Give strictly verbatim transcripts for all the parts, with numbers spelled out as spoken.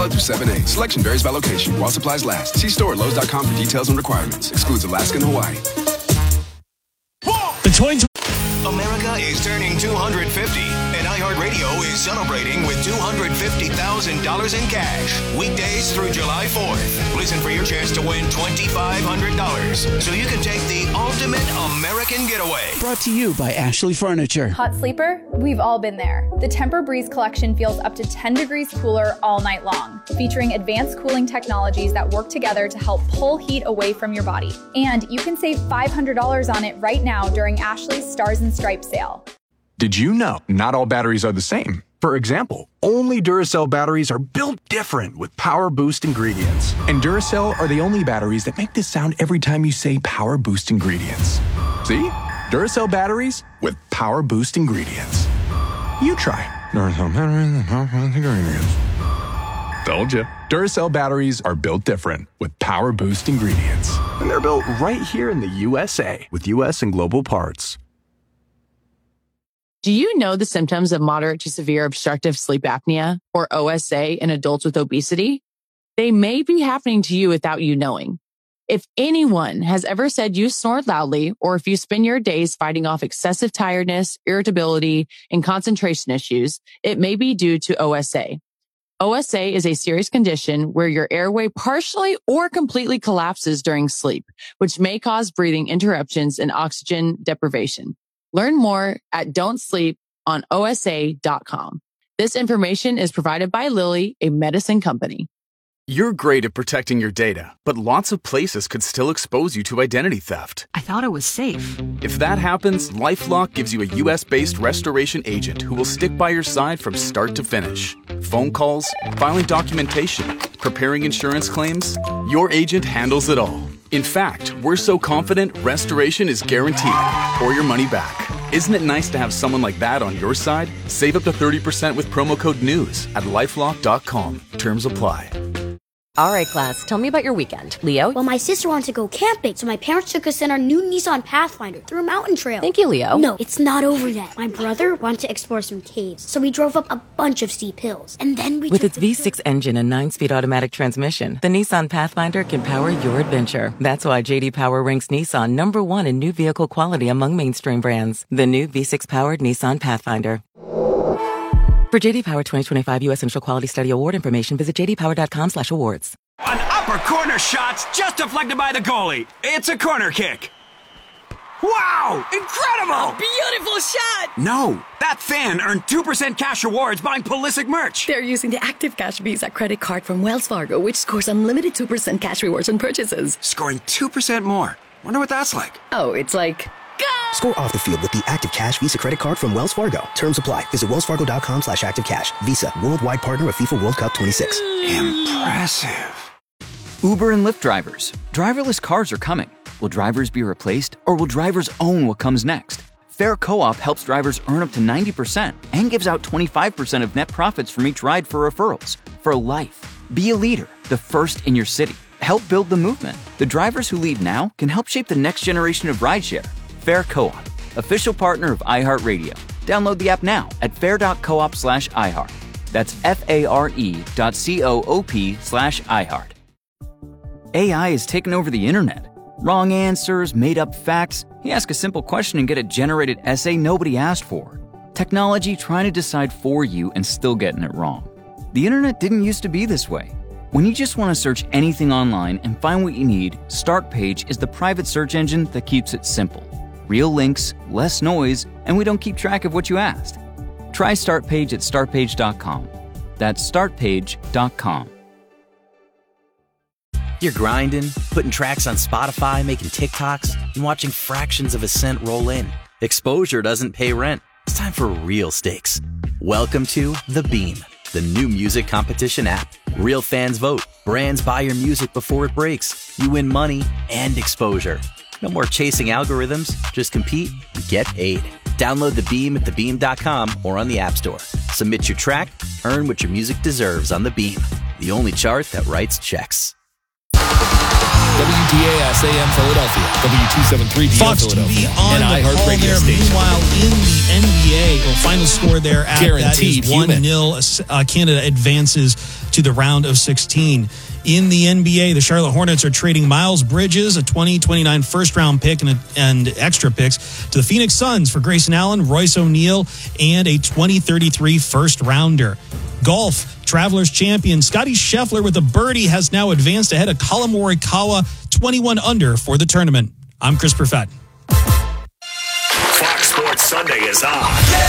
Valid through seven eight. Selection varies by location. While supplies last. See store at Lowe's dot com for details and requirements. Excludes Alaska and Hawaii. The twenty America is turning two hundred fifty, and iHeartRadio is celebrating with two hundred fifty thousand dollars in cash. Weekdays through July fourth. Listen for your chance to win twenty-five hundred dollars so you can take the ultimate American getaway. Brought to you by Ashley Furniture. Hot sleeper? We've all been there. The Tempur-Breeze collection feels up to ten degrees cooler all night long, featuring advanced cooling technologies that work together to help pull heat away from your body. And you can save five hundred dollars on it right now during Ashley's Stars and Stripes sale. Did you know not all batteries are the same? For example, only Duracell batteries are built different with Power Boost ingredients. And Duracell are the only batteries that make this sound every time you say Power Boost ingredients. See? Duracell batteries with Power Boost ingredients. You try. Duracell batteries with Power Boost ingredients. Told you. Duracell batteries are built different with Power Boost ingredients. And they're built right here in the U S A with U S and global parts. Do you know the symptoms of moderate to severe obstructive sleep apnea, or O S A, in adults with obesity? They may be happening to you without you knowing. If anyone has ever said you snore loudly, or if you spend your days fighting off excessive tiredness, irritability, and concentration issues, it may be due to O S A. O S A is a serious condition where your airway partially or completely collapses during sleep, which may cause breathing interruptions and oxygen deprivation. Learn more at don't sleep on O S A dot com. This information is provided by Lilly, a medicine company. You're great at protecting your data, but lots of places could still expose you to identity theft. I thought it was safe. If that happens, LifeLock gives you a U S-based restoration agent who will stick by your side from start to finish. Phone calls, filing documentation, preparing insurance claims, your agent handles it all. In fact, we're so confident restoration is guaranteed or your money back. Isn't it nice to have someone like that on your side? Save up to thirty percent with promo code NEWS at lifelock dot com. Terms apply. All right, class, tell me about your weekend. Leo? Well, my sister wanted to go camping, so my parents took us in our new Nissan Pathfinder through a mountain trail. Thank you, Leo. No, it's not over yet. My brother wanted to explore some caves, so we drove up a bunch of steep hills. And then we With its V six engine and nine-speed automatic transmission, the Nissan Pathfinder can power your adventure. That's why J D Power ranks Nissan number one in new vehicle quality among mainstream brands. The new V six-powered Nissan Pathfinder. For J D Power twenty twenty-five U S Initial Quality Study Award information, visit j d power dot com slash awards. An upper corner shot's just deflected by the goalie. It's a corner kick. Wow! Incredible! Beautiful shot! No, that fan earned two percent cash rewards buying Pulisic merch. They're using the Active Cash Visa credit card from Wells Fargo, which scores unlimited two percent cash rewards on purchases. Scoring two percent more. Wonder what that's like. Oh, it's like... Score off the field with the Active Cash Visa credit card from Wells Fargo. Terms apply. Visit wells fargo dot com slash active cash. Visa, worldwide partner of FIFA World Cup twenty-six. Impressive. Uber and Lyft drivers. Driverless cars are coming. Will drivers be replaced, or will drivers own what comes next? Fair Co-op helps drivers earn up to ninety percent and gives out twenty-five percent of net profits from each ride for referrals. For life. Be a leader, the first in your city. Help build the movement. The drivers who lead now can help shape the next generation of rideshare. Fair Co-op, official partner of iHeartRadio. Download the app now at fair dot coop slash iHeart. That's F-A-R-E dot C-O-O-P slash iHeart. A I has taken over the internet. Wrong answers, made-up facts. You ask a simple question and get a generated essay nobody asked for. Technology trying to decide for you and still getting it wrong. The internet didn't used to be this way. When you just want to search anything online and find what you need, Startpage is the private search engine that keeps it simple. Real links, less noise, and we don't keep track of what you asked. Try Startpage at start page dot com. That's start page dot com. You're grinding, putting tracks on Spotify, making TikToks, and watching fractions of a cent roll in. Exposure doesn't pay rent. It's time for real stakes. Welcome to The Beam, the new music competition app. Real fans vote. Brands buy your music before it breaks. You win money and exposure. No more chasing algorithms. Just compete and get paid. Download The Beam at the beam dot com or on the App Store. Submit your track, earn what your music deserves on The Beam, the only chart that writes checks. W D A S A M Philadelphia, W two seventy-three D L Fox T V Philadelphia, on and the call iHeartRadio there. station. Meanwhile, in the N B A, well, final score there at Guaranteed that is one nil. Uh, Canada advances to the round of sixteen. In the N B A, the Charlotte Hornets are trading Miles Bridges, a twenty twenty-nine first-round pick, and, a, and extra picks to the Phoenix Suns for Grayson Allen, Royce O'Neal, and a twenty thirty-three first-rounder. Golf, Travelers champion Scotty Scheffler with a birdie has now advanced ahead of Colin Morikawa, twenty-one under for the tournament. I'm Chris Perfett. Fox Sports Sunday is on.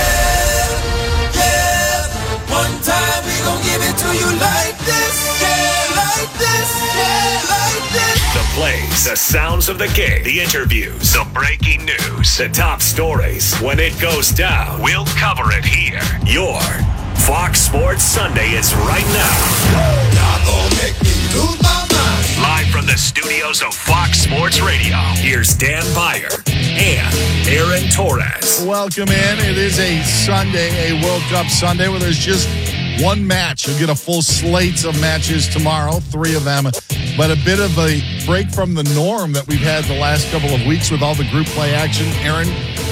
Yeah, yeah. One time we gon' give it to you like this. Yeah, like this. Yeah, like this. The plays, the sounds of the game, the interviews, the breaking news, the top stories. When it goes down, we'll cover it here. Your Fox Sports Sunday is right now. Y'all gon' make me lose my mind. Live from the studios of Fox Sports Radio, here's Dan Beyer and Aaron Torres. Welcome in. It is a Sunday, a World Cup Sunday, where there's just one match. You'll get a full slate of matches tomorrow, three of them, but a bit of a break from the norm that we've had the last couple of weeks with all the group play action. Aaron,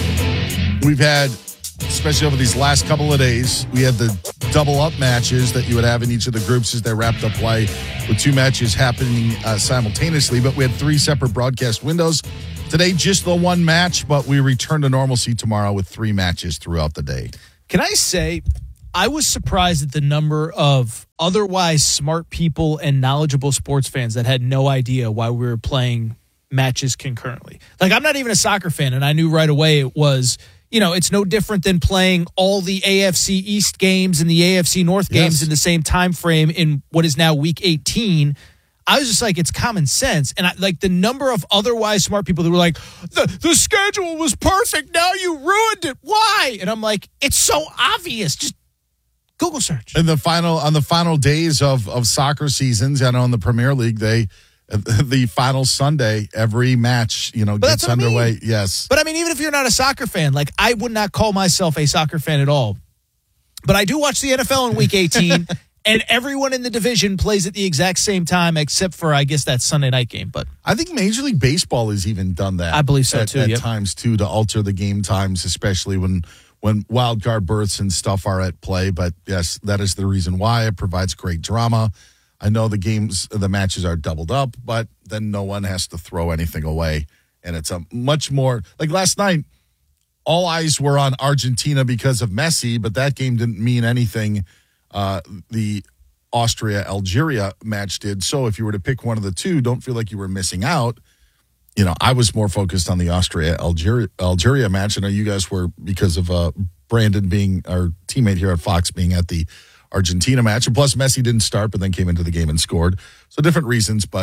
we've had, especially over these last couple of days, we had the double-up matches that you would have in each of the groups as they wrapped up play, with two matches happening uh, simultaneously, but we had three separate broadcast windows. Today, just the one match, but we return to normalcy tomorrow with three matches throughout the day. Can I say, I was surprised at the number of otherwise smart people and knowledgeable sports fans that had no idea why we were playing matches concurrently. Like, I'm not even a soccer fan, and I knew right away it was, you know, it's no different than playing all the A F C East games and the A F C North games yes. in the same time frame in what is now week eighteen. I was just like, it's common sense. And I, like the number of otherwise smart people who were like, the, the schedule was perfect. Now you ruined it. Why? And I'm like, it's so obvious. Just Google search. And the final on the final days of, of soccer seasons, and on the Premier League, they the final Sunday, every match, you know, but gets underway. I mean. Yes. But I mean, even if you're not a soccer fan, like I would not call myself a soccer fan at all. But I do watch the N F L in week eighteen, and everyone in the division plays at the exact same time, except for, I guess, that Sunday night game. But I think Major League Baseball has even done that. I believe so, at, too. At yep. times, too, to alter the game times, especially when when wild card berths and stuff are at play. But, yes, that is the reason why. It provides great drama. I know the games, the matches are doubled up, but then no one has to throw anything away. And it's a much more, like last night, all eyes were on Argentina because of Messi, but that game didn't mean anything. Uh, the Austria-Algeria match did. So if you were to pick one of the two, don't feel like you were missing out. You know, I was more focused on the Austria-Algeria Algeria match. I know you guys were because of uh, Brandon being our teammate here at Fox being at the Argentina match. And plus, Messi didn't start, but then came into the game and scored. So different reasons, but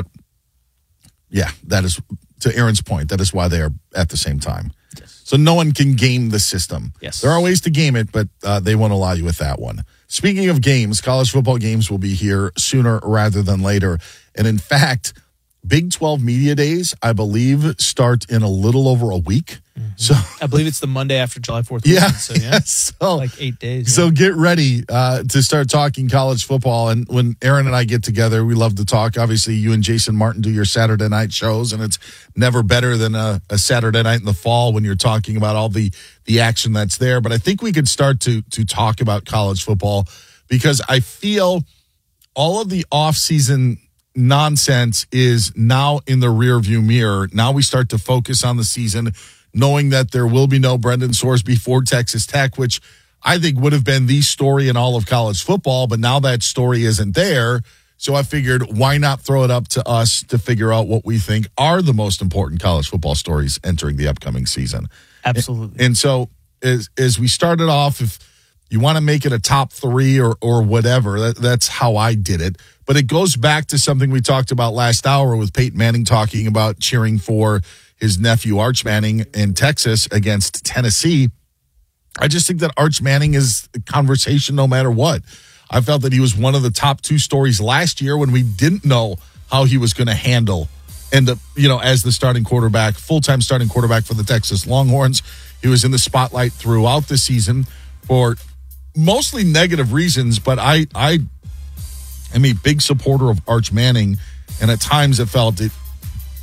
yeah, that is, to Aaron's point, that is why they are at the same time. Yes. So no one can game the system. Yes. There are ways to game it, but uh, they won't allow you with that one. Speaking of games, college football games will be here sooner rather than later. And in fact, Big twelve Media Days, I believe, start in a little over a week. Mm-hmm. So I believe it's the Monday after July fourth. Yeah, so, yeah. yeah so, like eight days. So yeah. get ready uh, to start talking college football. And when Aaron and I get together, we love to talk. Obviously, you and Jason Martin do your Saturday night shows, and it's never better than a, a Saturday night in the fall when you're talking about all the, the action that's there. But I think we could start to to talk about college football because I feel all of the off-season nonsense is now in the rearview mirror. Now we start to focus on the season, knowing that there will be no Brendan Sorsby for Texas Tech, which I think would have been the story in all of college football, but now that story isn't there. So I figured, why not throw it up to us to figure out what we think are the most important college football stories entering the upcoming season. Absolutely. And so as, as we started off, if you want to make it a top three or or whatever, that, that's how I did it. But it goes back to something we talked about last hour with Peyton Manning talking about cheering for his nephew Arch Manning in Texas against Tennessee. I just think that Arch Manning is a conversation no matter what. I felt that he was one of the top two stories last year when we didn't know how he was going to handle and, you know, as the starting quarterback, full-time starting quarterback for the Texas Longhorns. He was in the spotlight throughout the season for mostly negative reasons, but I, I am a big supporter of Arch Manning, and at times it felt it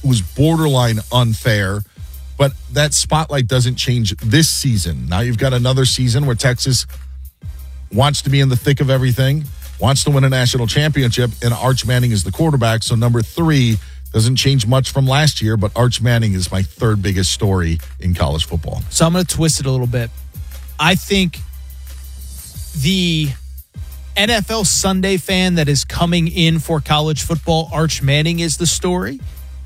was borderline unfair. But that spotlight doesn't change this season. Now you've got another season where Texas wants to be in the thick of everything, wants to win a national championship, and Arch Manning is the quarterback. So number three doesn't change much from last year, but Arch Manning is my third biggest story in college football. So I'm going to twist it a little bit. I think the N F L Sunday fan that is coming in for college football, Arch Manning is the story.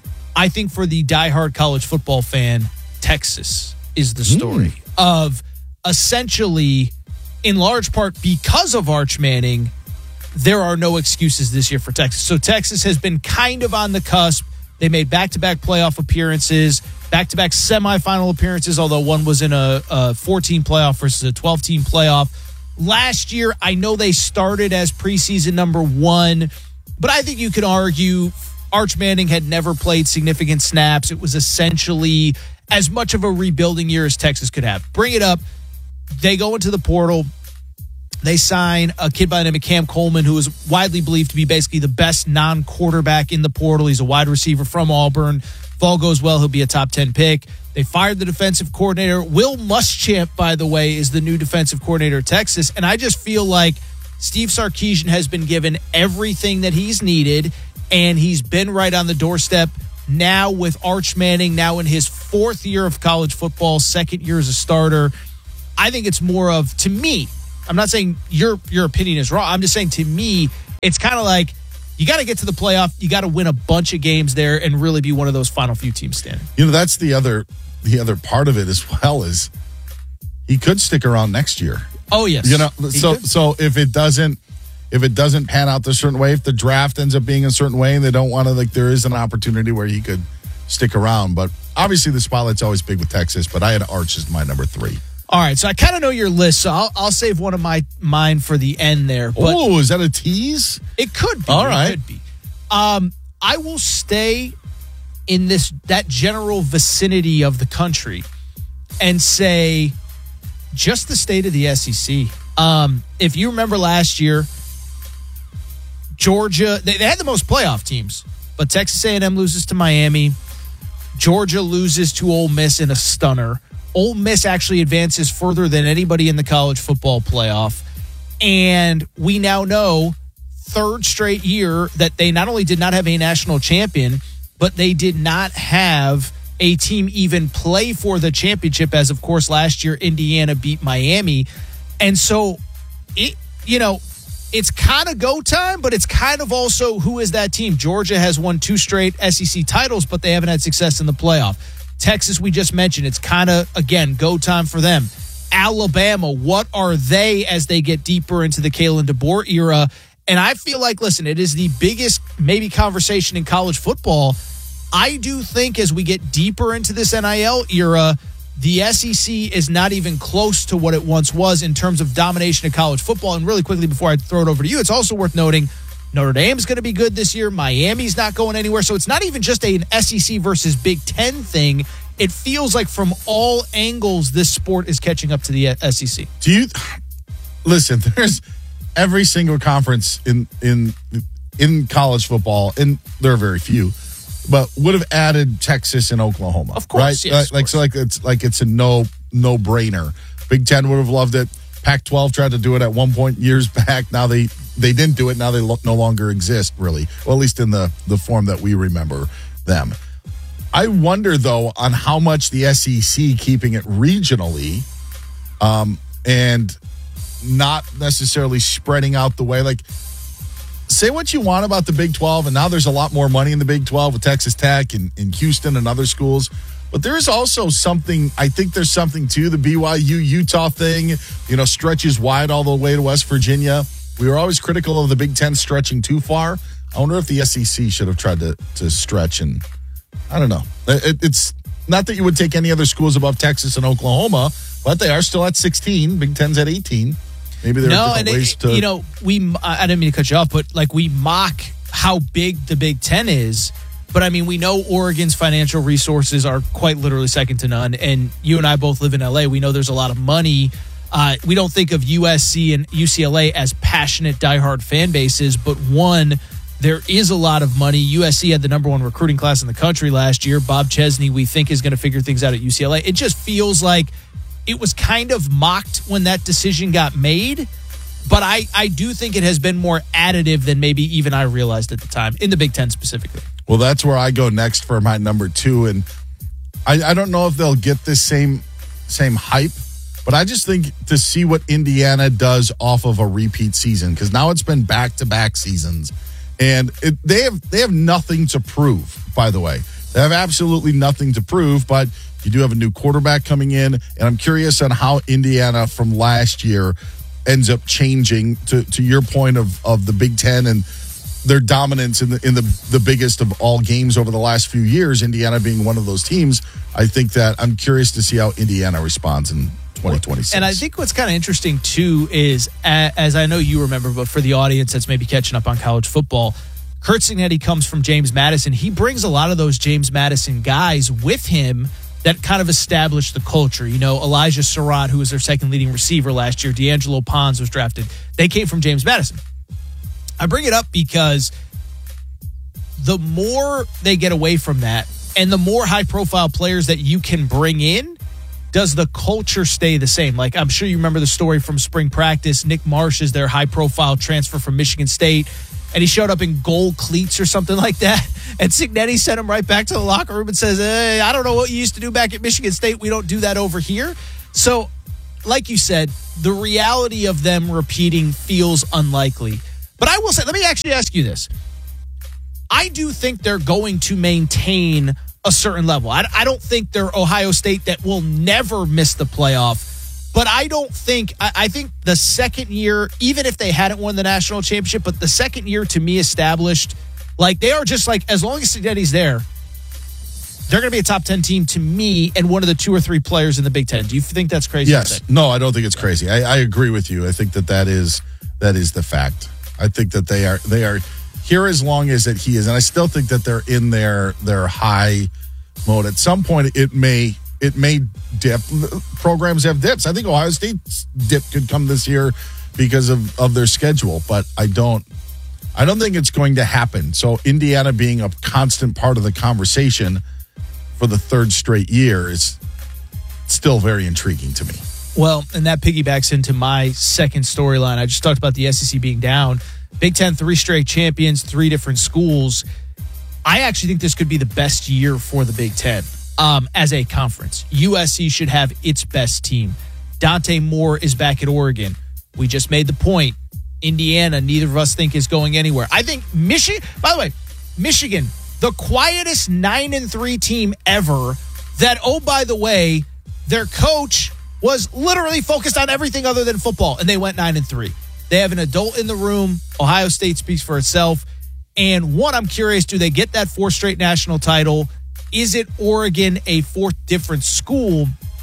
I think for the diehard college football fan, Texas is the story mm. of essentially, in large part because of Arch Manning, there are no excuses this year for Texas. So Texas has been kind of on the cusp. They made back-to-back playoff appearances, back-to-back semifinal appearances, although one was in a, a fourteen playoff versus a twelve-team playoff. Last year, I know they started as preseason number one, but I think you could argue Arch Manning had never played significant snaps. It was essentially as much of a rebuilding year as Texas could have. Bring it up. They go into the portal. They sign a kid by the name of Cam Coleman, who is widely believed to be basically the best non-quarterback in the portal. He's a wide receiver from Auburn. If all goes well, he'll be a top ten pick. They fired the defensive coordinator. Will Muschamp, by the way, is the new defensive coordinator at Texas. And I just feel like Steve Sarkisian has been given everything that he's needed, and he's been right on the doorstep now with Arch Manning, now in his fourth year of college football, second year as a starter. I think it's more of, to me, I'm not saying your your opinion is wrong. I'm just saying, to me, it's kind of like you got to get to the playoff. You got to win a bunch of games there and really be one of those final few teams standing. You know, that's the other the other part of it as well, is he could stick around next year. Oh, yes. You know, He so could. so if it doesn't if it doesn't pan out a certain way, if the draft ends up being a certain way and they don't want to, like, there is an opportunity where he could stick around. But obviously the spotlight's always big with Texas, but I had Arch as my number three. All right, so I kind of know your list, so I'll, I'll save one of my mine for the end there. Oh, is that a tease? It could be. All it right. could be. Um, I will stay in this that general vicinity of the country and say just the state of the S E C. Um, if you remember last year, Georgia, they, they had the most playoff teams, but Texas A and M loses to Miami. Georgia loses to Ole Miss in a stunner. Ole Miss actually advances further than anybody in the college football playoff. And we now know, third straight year, that they not only did not have a national champion, but they did not have a team even play for the championship, as, of course, last year Indiana beat Miami. And so, it you know, it's kind of go time, but it's kind of also who is that team. Georgia has won two straight S E C titles, but they haven't had success in the playoff. Texas, we just mentioned, it's kind of, again, go time for them. Alabama, what are they as they get deeper into the Kalen DeBoer era? And I feel like, listen, it is the biggest maybe conversation in college football. I do think as we get deeper into this N I L era, the S E C is not even close to what it once was in terms of domination of college football. And really quickly, before I throw it over to you, it's also worth noting Notre Dame's going to be good this year. Miami's not going anywhere. So it's not even just an S E C versus Big Ten thing. It feels like from all angles, this sport is catching up to the S E C. Do you listen? There's every single conference in in in college football, and there are very few, but would have added Texas and Oklahoma, of course, right? yes, Uh, like of course. so, like it's like it's a no no brainer. Big Ten would have loved it. Pac twelve tried to do it at one point years back. Now they they didn't do it. Now they lo- no longer exist, really. Well, at least in the the form that we remember them. I wonder, though, on how much the S E C keeping it regionally um, and not necessarily spreading out the way. Like, say what you want about the Big twelve, and now there's a lot more money in the Big twelve with Texas Tech and, and Houston and other schools. But there is also something, I think there's something to the B Y U-Utah thing, you know, stretches wide all the way to West Virginia. We were always critical of the Big Ten stretching too far. I wonder if the S E C should have tried to, to stretch, and I don't know. It, it's not that you would take any other schools above Texas and Oklahoma, but they are still at sixteen. Big Ten's at eighteen. Maybe there no, are different and ways it, to... you know, we, I didn't mean to cut you off, but like we mock how big the Big Ten is. But I mean, we know Oregon's financial resources are quite literally second to none. And you and I both live in L A. We know there's a lot of money. Uh, we don't think of U S C and U C L A as passionate, diehard fan bases, but one, There is a lot of money. U S C had the number one recruiting class in the country last year. Bob Chesney, we think, is going to figure things out at U C L A. It just feels like it was kind of mocked when that decision got made. But I, I do think it has been more additive than maybe even I realized at the time, in the Big Ten specifically. Well, that's where I go next for my number two. And I, I don't know if they'll get this same same hype, but I just think to see what Indiana does off of a repeat season, because now it's been back-to-back seasons. And it, they have they have nothing to prove, by the way. They have absolutely nothing to prove, but you do have a new quarterback coming in, and I'm curious on how Indiana from last year ends up changing to, to your point of, of the Big Ten and their dominance in the in the, the biggest of all games over the last few years, Indiana being one of those teams. I think that I'm curious to see how Indiana responds in twenty twenty-six. And I think what's kind of interesting, too, is, as I know you remember, but for the audience that's maybe catching up on college football, Curt Cignetti comes from James Madison. He brings a lot of those James Madison guys with him that kind of established the culture. You know, Elijah Surratt, who was their second leading receiver last year, D'Angelo Pons was drafted. They came from James Madison. I bring it up because the more they get away from that and the more high-profile players that you can bring in, does the culture stay the same? Like, I'm sure you remember the story from spring practice. Nick Marsh is their high-profile transfer from Michigan State, and he showed up in gold cleats or something like that. And Cignetti sent him right back to the locker room and says, hey, I don't know what you used to do back at Michigan State. We don't do that over here. So, like you said, the reality of them repeating feels unlikely. But I will say, let me actually ask you this. I do think they're going to maintain a certain level. I, I don't think they're Ohio State that will never miss the playoff, but I don't think, I, I think the second year, even if they hadn't won the national championship, but the second year to me established, like they are just like, as long as Cignetti's there, they're going to be a top ten team to me and one of the two or three players in the Big Ten. Do you think that's crazy? Yes. No, I don't think it's crazy. I, I agree with you. I think that that is, that is the fact. I think that they are, they are, here as long as that he is, and I still think that they're in their their high mode. At some point, it may it may dip. Programs have dips. I think Ohio State's dip could come this year because of, of their schedule, but I don't I don't think it's going to happen. So Indiana being a constant part of the conversation for the third straight year is still very intriguing to me. Well, and that piggybacks into my second storyline. I just talked about the S E C being down. Big Ten, three straight champions, three different schools. I actually think this could be the best year for the Big Ten um, as a conference. U S C should have its best team. Dante Moore is back at Oregon. We just made the point. Indiana, neither of us think is going anywhere. I think Michigan, by the way, Michigan, the quietest nine and three team ever that, oh, by the way, their coach was literally focused on everything other than football, and they went nine and three. They have an adult in the room. Ohio State speaks for itself. And one, I'm curious, do they get that fourth straight national title? Is it Oregon a fourth different school?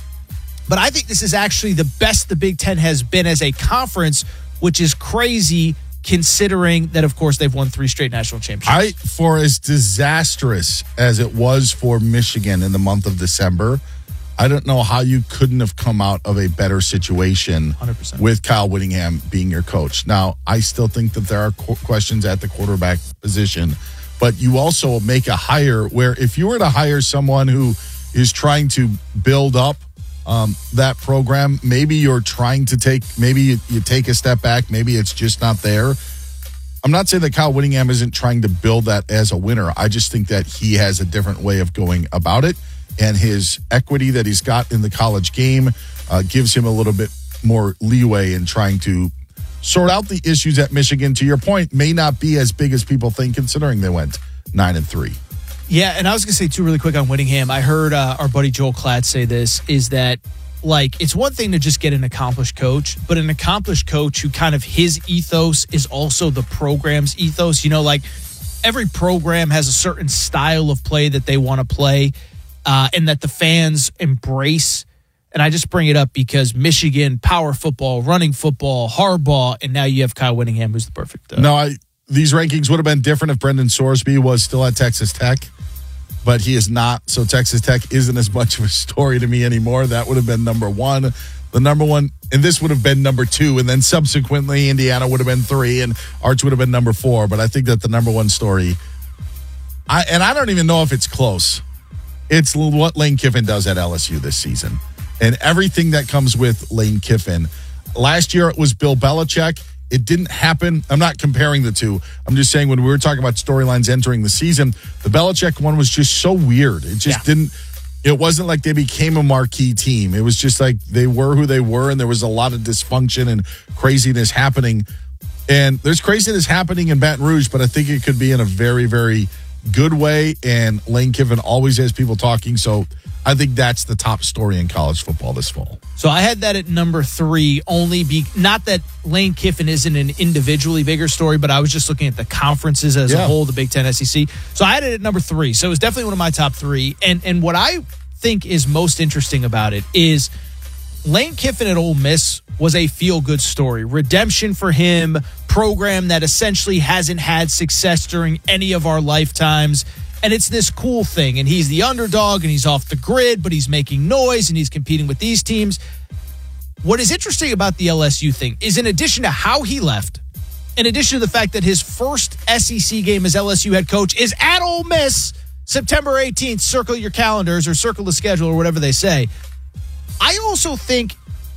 But I think this is actually the best the Big Ten has been as a conference, which is crazy considering that, of course, they've won three straight national championships. I, for as disastrous as it was for Michigan in the month of December, I don't know how you couldn't have come out of a better situation one hundred percent with Kyle Whittingham being your coach. Now, I still think that there are qu- questions at the quarterback position, but you also make a hire where if you were to hire someone who is trying to build up um, that program, maybe you're trying to take, maybe you, you take a step back, maybe it's just not there. I'm not saying that Kyle Whittingham isn't trying to build that as a winner. I just think that he has a different way of going about it. And his equity that he's got in the college game uh, gives him a little bit more leeway in trying to sort out the issues at Michigan. To your point, may not be as big as people think, considering they went nine and three. Yeah, and I was going to say, too, really quick on Whittingham. I heard uh, our buddy Joel Klatt say this, is that, like, it's one thing to just get an accomplished coach, but an accomplished coach who kind of his ethos is also the program's ethos. You know, like, every program has a certain style of play that they want to play. Uh, and that the fans embrace. And I just bring it up because Michigan, power football, running football, Harbaugh, and now you have Kyle Whittingham, who's the perfect. Uh, no, I, these rankings would have been different if Brendan Sorsby was still at Texas Tech, but he is not. So Texas Tech isn't as much of a story to me anymore. That would have been number one. the number one, and this would have been number two, and then subsequently Indiana would have been three, and Arch would have been number four. But I think that the number one story, I and I don't even know if it's close. It's what Lane Kiffin does at L S U this season, and everything that comes with Lane Kiffin. Last year it was Bill Belichick. It didn't happen. I'm not comparing the two. I'm just saying when we were talking about storylines entering the season, the Belichick one was just so weird. It just yeah. didn't. It wasn't like they became a marquee team. It was just like they were who they were, and there was a lot of dysfunction and craziness happening. And there's craziness happening in Baton Rouge, but I think it could be in a very, very good way. And Lane Kiffin always has people talking. So I think that's the top story in college football this fall. So I had that at number three, only be not that Lane Kiffin isn't an individually bigger story, but I was just looking at the conferences as yeah. a whole, the Big Ten, S E C. So I had it at number three. So it was definitely one of my top three. And and what I think is most interesting about it is Lane Kiffin at Ole Miss was a feel-good story. Redemption for him, program that essentially hasn't had success during any of our lifetimes. And it's this cool thing. And he's the underdog, and he's off the grid, but he's making noise, and he's competing with these teams. What is interesting about the L S U thing is, in addition to how he left, in addition to the fact that his first S E C game as L S U head coach is at Ole Miss, September eighteenth, circle your calendars or circle the schedule or whatever they say. I also think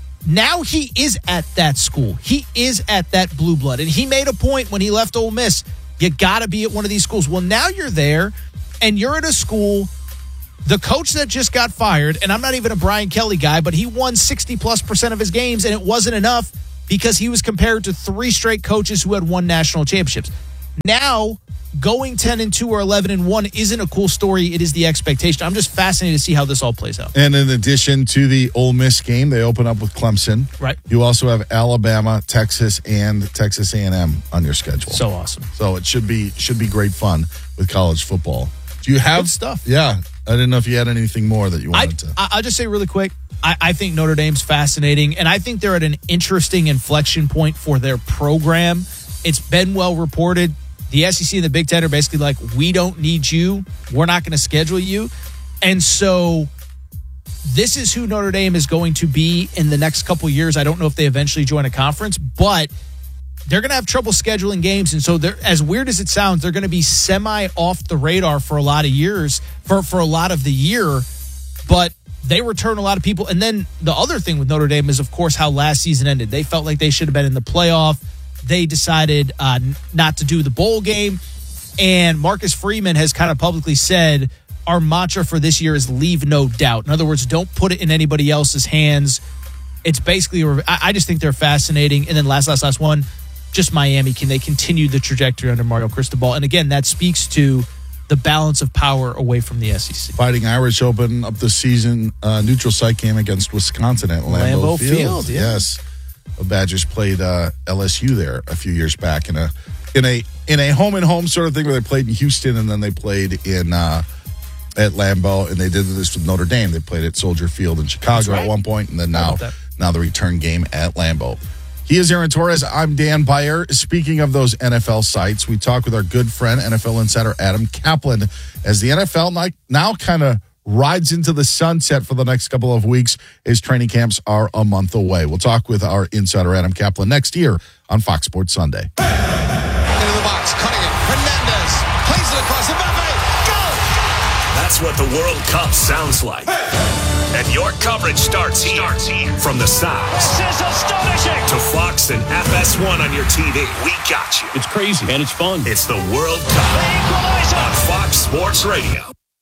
now he is at that school. He is at that blue blood. And he made a point when he left Ole Miss, you got to be at one of these schools. Well, now you're there, and you're at a school, the coach that just got fired, and I'm not even a Brian Kelly guy, but he won sixty plus percent of his games, and it wasn't enough because he was compared to three straight coaches who had won national championships. Now, going ten and two or eleven and one isn't a cool story. It is the expectation. I'm just fascinated to see how this all plays out. And in addition to the Ole Miss game, they open up with Clemson. Right. You also have Alabama, Texas, and Texas A and M on your schedule. So awesome. So it should be should be great fun with college football. Do you have Good stuff? Yeah. I didn't know if you had anything more that you wanted I, to. I'll just say really quick, I, I think Notre Dame's fascinating, and I think they're at an interesting inflection point for their program. It's been well reported. The S E C and the Big Ten are basically like, we don't need you. We're not going to schedule you. And so this is who Notre Dame is going to be in the next couple years. I don't know if they eventually join a conference, but they're going to have trouble scheduling games. And so they're, as weird as it sounds, they're going to be semi off the radar for a lot of years, for, for a lot of the year. But they return a lot of people. And then the other thing with Notre Dame is, of course, how last season ended. They felt like they should have been in the playoff. They decided uh, not to do the bowl game. And Marcus Freeman has kind of publicly said, our mantra for this year is leave no doubt. In other words, don't put it in anybody else's hands. It's basically, I just think they're fascinating. And then last, last, last one, just Miami. Can they continue the trajectory under Mario Cristobal? And again, that speaks to the balance of power away from the S E C. Fighting Irish open up the season uh, neutral site game against Wisconsin at Lambeau, Lambeau Field. Field yeah. Yes. The Badgers played uh, L S U there a few years back in a in a in a home and home sort of thing where they played in Houston and then they played in uh, at Lambeau, and they did this with Notre Dame. They played at Soldier Field in Chicago right. at one point, and then now now the return game at Lambeau. He is Aaron Torres. I'm Dan Beyer. Speaking of those N F L sites, we talk with our good friend, N F L insider Adam Kaplan, as the N F L now kind of rides into the sunset for the next couple of weeks as training camps are a month away. We'll talk with our insider Adam Kaplan next year on Fox Sports Sunday. Into the box, cutting it. Hernandez plays it across the Mbappe. Go! That's what the World Cup sounds like. And your coverage starts here. starts here. From the Sox. This is astonishing. To Fox and F S one on your T V. We got you. It's crazy, and it's fun. It's the World Cup on Fox Sports Radio.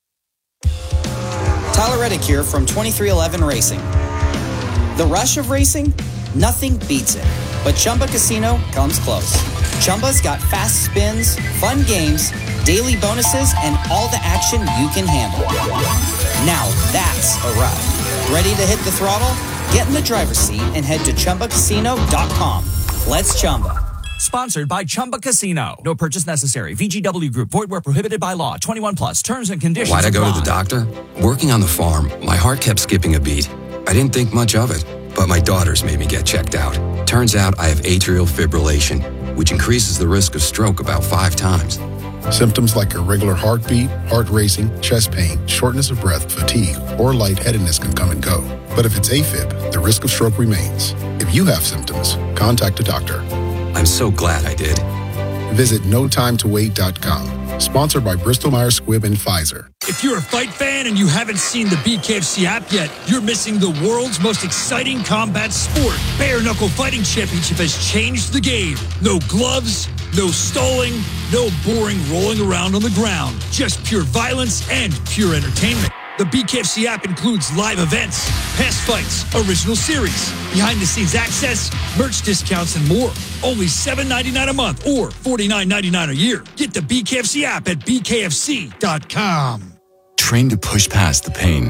Tyler Reddick here from twenty-three eleven Racing. The rush of racing? Nothing beats it. But Chumba Casino comes close. Chumba's got fast spins, fun games, daily bonuses, and all the action you can handle. Now that's a ride. Ready to hit the throttle? Get in the driver's seat and head to Chumba Casino dot com. Let's Chumba. Sponsored by Chumba Casino. No purchase necessary. V G W Group. Void where prohibited by law. twenty-one plus. Terms and conditions Why'd I go apply. to the doctor? Working on the farm, my heart kept skipping a beat. I didn't think much of it, but my daughters made me get checked out. Turns out I have atrial fibrillation. which increases the risk of stroke about five times. Symptoms like irregular heartbeat, heart racing, chest pain, shortness of breath, fatigue, or lightheadedness can come and go. But if it's AFib, the risk of stroke remains. If you have symptoms, contact a doctor. I'm so glad I did. Visit no time to wait dot com. Sponsored by Bristol Myers Squibb and Pfizer. If you're a fight fan and you haven't seen the B K F C app yet, you're missing the world's most exciting combat sport. Bare Knuckle Fighting Championship has changed the game. No gloves, no stalling, no boring rolling around on the ground. Just pure violence and pure entertainment. The B K F C app includes live events, past fights, original series, behind-the-scenes access, merch discounts, and more. Only seven dollars and ninety-nine cents a month or forty-nine dollars and ninety-nine cents a year. Get the B K F C app at B K F C dot com. Train to push past the pain.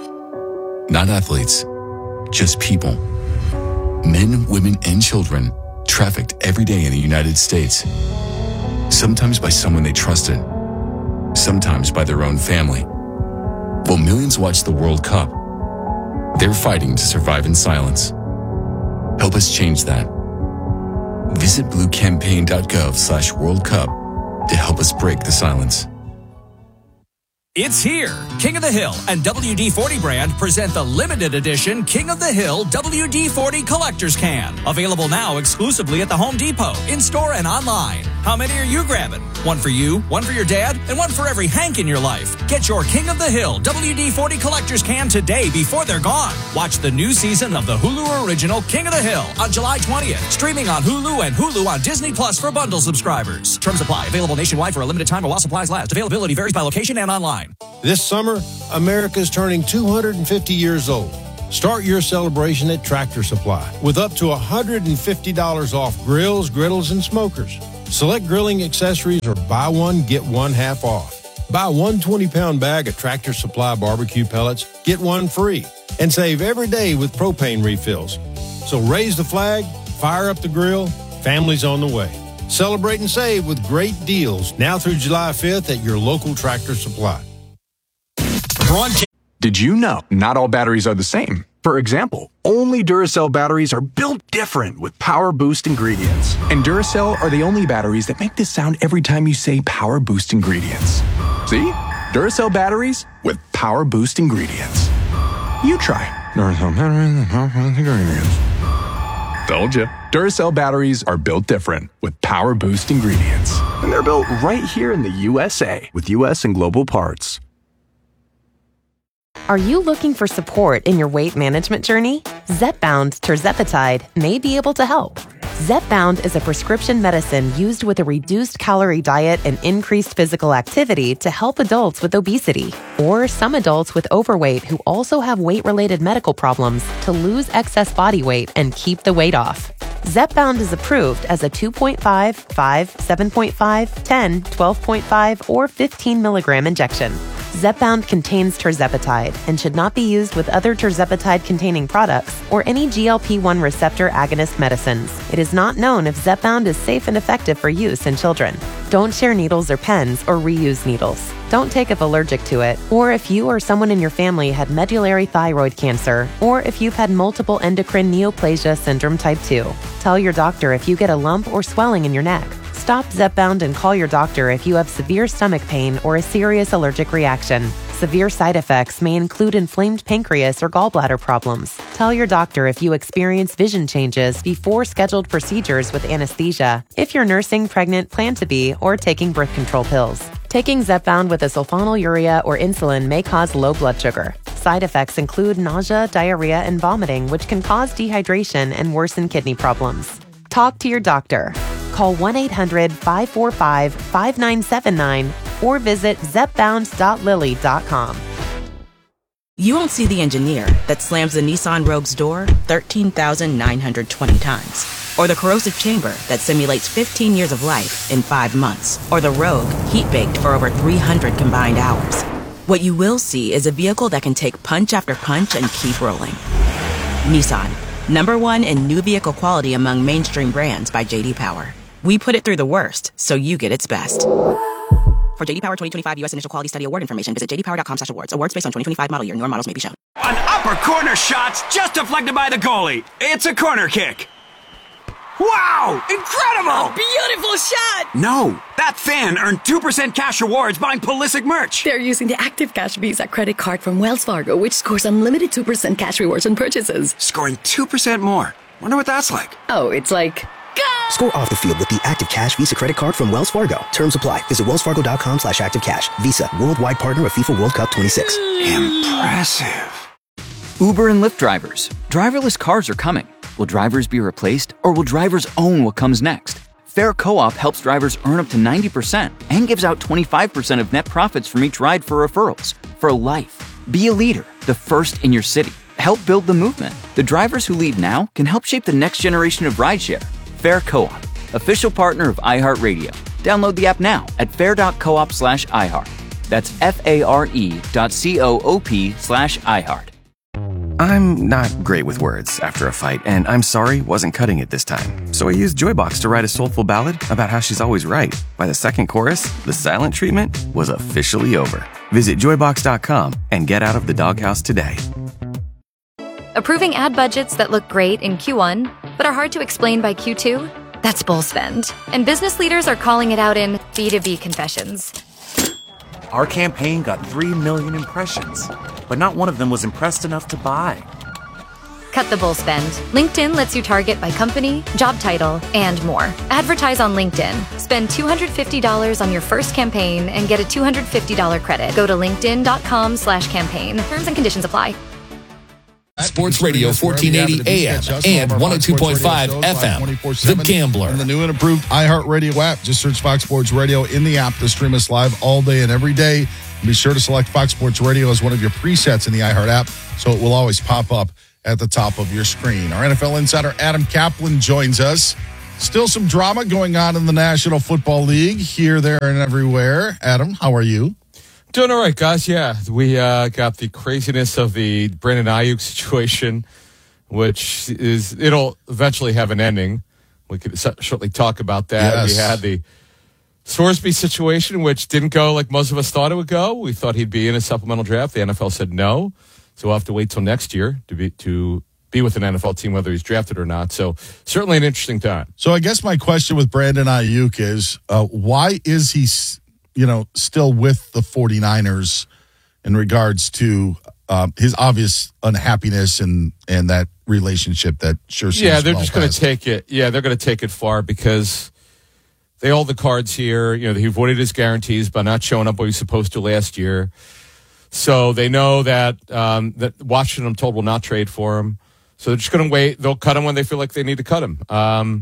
Not athletes, just people. Men, women, and children trafficked every day in the United States. Sometimes by someone they trusted, sometimes by their own family. While millions watch the World Cup, they're fighting to survive in silence. Help us change that. Visit blue campaign dot gov slash World Cup to help us break the silence. It's here. King of the Hill and W D forty brand present the limited edition King of the Hill W D forty Collector's Can. Available now exclusively at the Home Depot, in-store and online. How many are you grabbing? One for you, one for your dad, and one for every Hank in your life. Get your King of the Hill W D forty Collector's Can today before they're gone. Watch the new season of the Hulu original King of the Hill on July twentieth. Streaming on Hulu and Hulu on Disney Plus for bundle subscribers. Terms apply. Available nationwide for a limited time or while supplies last. Availability varies by location and online. This summer, America's turning two hundred fifty years old. Start your celebration at Tractor Supply with up to one hundred fifty dollars off grills, griddles, and smokers. Select grilling accessories or buy one, get one half off. Buy one twenty-pound bag of Tractor Supply barbecue pellets, get one free. And save every day with propane refills. So raise the flag, fire up the grill, family's on the way. Celebrate and save with great deals now through July fifth at your local Tractor Supply. Did you know not all batteries are the same? For example, only Duracell batteries are built different with Power Boost ingredients. And Duracell are the only batteries that make this sound every time you say Power Boost ingredients. See? Duracell batteries with Power Boost ingredients. You try. Duracell batteries with Power Boost ingredients. Told you. Duracell batteries are built different with Power Boost ingredients. And they're built right here in the U S A with U S and global parts. Are you looking for support in your weight management journey? Zepbound tirzepatide may be able to help. Zepbound is a prescription medicine used with a reduced calorie diet and increased physical activity to help adults with obesity or some adults with overweight who also have weight-related medical problems to lose excess body weight and keep the weight off. Zepbound is approved as a two point five, five, seven point five, ten, twelve point five, or fifteen milligram injection. Zepbound contains tirzepatide and should not be used with other tirzepatide-containing products or any G L P one receptor agonist medicines. It is not known if Zepbound is safe and effective for use in children. Don't share needles or pens or reuse needles. Don't take if allergic to it, or if you or someone in your family had medullary thyroid cancer, or if you've had multiple endocrine neoplasia syndrome type two. Tell your doctor if you get a lump or swelling in your neck. Stop Zepbound and call your doctor if you have severe stomach pain or a serious allergic reaction. Severe side effects may include inflamed pancreas or gallbladder problems. Tell your doctor if you experience vision changes before scheduled procedures with anesthesia, if you're nursing, pregnant, plan to be, or taking birth control pills. Taking Zepbound with a sulfonylurea or insulin may cause low blood sugar. Side effects include nausea, diarrhea, and vomiting, which can cause dehydration and worsen kidney problems. Talk to your doctor. Call one eight hundred, five four five, five nine seven nine or visit zepbound dot lilly dot com. You won't see the engineer that slams the Nissan Rogue's door thirteen thousand nine hundred twenty times, or the corrosive chamber that simulates fifteen years of life in five months, or the Rogue heat-baked for over three hundred combined hours. What you will see is a vehicle that can take punch after punch and keep rolling. Nissan, number one in new vehicle quality among mainstream brands by J D Power. We put it through the worst, so you get its best. For J D Power twenty twenty-five U S Initial Quality Study Award information, visit j d power dot com slash awards. Awards based on twenty twenty-five model year. Newer models may be shown. An upper corner shot's just deflected by the goalie. It's a corner kick. Wow! Incredible! Beautiful shot! No, that fan earned two percent cash rewards buying Pulisic merch. They're using the Active Cash Visa credit card from Wells Fargo, which scores unlimited two percent cash rewards on purchases. Scoring two percent more. Wonder what that's like. Oh, it's like... Score off the field with the Active Cash Visa credit card from Wells Fargo. Terms apply. Visit wellsfargo.com slash active cash. Visa, worldwide partner of FIFA World Cup twenty-six. Impressive. Uber and Lyft drivers. Driverless cars are coming. Will drivers be replaced, or will drivers own what comes next? Fair Co-op helps drivers earn up to ninety percent and gives out twenty-five percent of net profits from each ride for referrals. For life. Be a leader, the first in your city. Help build the movement. The drivers who lead now can help shape the next generation of rideshare. Fair Co-op, official partner of iHeartRadio. Download the app now at fair.coop slash iHeart. That's F-A-R-E dot C-O-O-P slash iHeart. I'm not great with words after a fight, and I'm sorry wasn't cutting it this time. So I used Joybox to write a soulful ballad about how she's always right. By the second chorus, the silent treatment was officially over. Visit joybox dot com and get out of the doghouse today. Approving ad budgets that look great in Q one, but are hard to explain by Q two? That's bull spend. And business leaders are calling it out in B two B confessions. Our campaign got three million impressions, but not one of them was impressed enough to buy. Cut the bull spend. LinkedIn lets you target by company, job title, and more. Advertise on LinkedIn. Spend two hundred fifty dollars on your first campaign and get a two hundred fifty dollars credit. Go to linkedin.com slash campaign. Terms and conditions apply. Sports Radio fourteen eighty A M and one oh two point five F M. The Gambler. And the new and improved iHeartRadio app. Just search Fox Sports Radio in the app to stream us live all day and every day. Be sure to select Fox Sports Radio as one of your presets in the iHeart app, so it will always pop up at the top of your screen. Our N F L insider Adam Kaplan joins us. Still some drama going on in the National Football League here, there, and everywhere. Adam, how are you? Doing all right, guys. Yeah, we uh, got the craziness of the Brandon Ayuk situation, which is it'll eventually have an ending. We could shortly talk about that. Yes. We had the Sorsby situation, which didn't go like most of us thought it would go. We thought he'd be in a supplemental draft. The N F L said no, so we'll have to wait till next year to be to be with an N F L team, whether he's drafted or not. So certainly an interesting time. So I guess my question with Brandon Ayuk is, uh, why is he, you know, still with the 49ers in regards to um, his obvious unhappiness and, and that relationship that sure seems Yeah, they're well just going to past. take it. Yeah, they're going to take it far because they hold the cards here. You know, he avoided his guarantees by not showing up what he was supposed to last year. So they know that um, that Washington, I'm told, will not trade for him. So they're just going to wait. They'll cut him when they feel like they need to cut him. Um,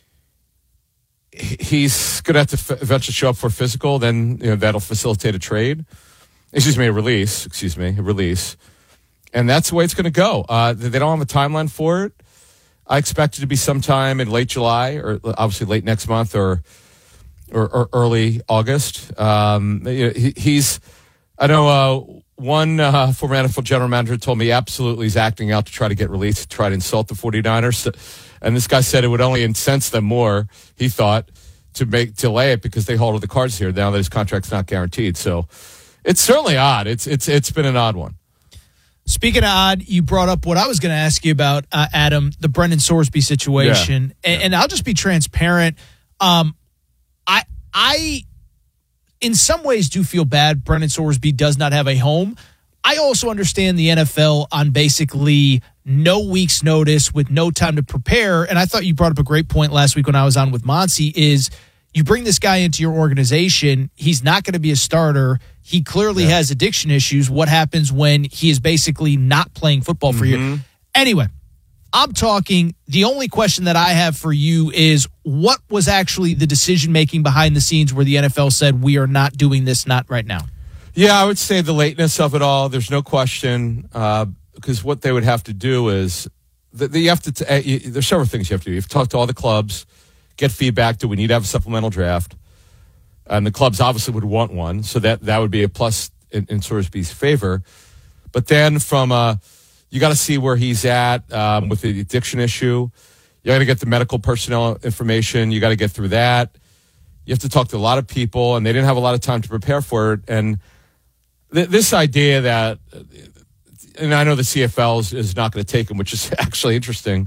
he's going to have to f- eventually show up for physical. Then you know that'll facilitate a trade. Excuse me, a release. Excuse me, a release. And that's the way it's going to go. Uh, they don't have a timeline for it. I expect it to be sometime in late July, or obviously late next month, or or, or early August. Um, you know, he, he's. I know uh, one uh, former N F L general manager told me absolutely he's acting out to try to get released, to try to insult the 49ers. And this guy said it would only incense them more, he thought, to make delay it because they hold all the cards here now that his contract's not guaranteed. So it's certainly odd. It's it's it's been an odd one. Speaking of odd, you brought up what I was going to ask you about, uh, Adam, the Brendan Sorsby situation. Yeah. And, and I'll just be transparent. Um, I I... in some ways do feel bad Brendan Sorsby does not have a home. I also understand the N F L on basically no week's notice with no time to prepare. And I thought you brought up a great point last week when I was on with Monty is you bring this guy into your organization. He's not going to be a starter. He clearly yeah. has addiction issues. What happens when he is basically not playing football for mm-hmm. you? Anyway, I'm talking, the only question that I have for you is what was actually the decision-making behind the scenes where the N F L said we are not doing this, not right now? Yeah, I would say the lateness of it all, there's no question, uh, because what they would have to do is, the, the, you have to, t- uh, you, there's several things you have to do. You have to talk to all the clubs, get feedback. Do we need to have a supplemental draft? And the clubs obviously would want one, so that, that would be a plus in, in Sorsby's favor. But then from a, you got to see where he's at um, with the addiction issue. You got to get the medical personnel information. You got to get through that. You have to talk to a lot of people, and they didn't have a lot of time to prepare for it. And th- this idea that, and I know the C F L is, is not going to take him, which is actually interesting,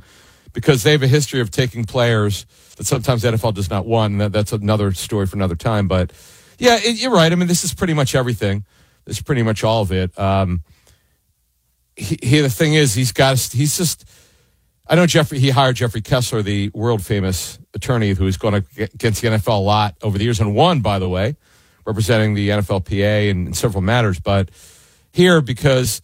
because they have a history of taking players that sometimes the N F L does not want. And that, that's another story for another time. But, yeah, it, you're right. I mean, this is pretty much everything. This is pretty much all of it. Um, he, he, the thing is, he's got, he's just, I know Jeffrey, he hired Jeffrey Kessler, the world famous attorney who's gone against the N F L a lot over the years and won, by the way, representing the N F L P A in, in several matters. But here, because